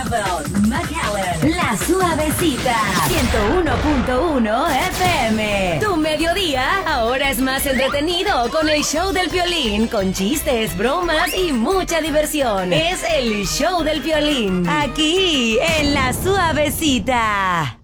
Bethel, McAllen, La Suavecita, 101.1 FM. Tu mediodía ahora es más entretenido con el show del Piolín, con chistes, bromas y mucha diversión. Es el show del Piolín, aquí en La Suavecita.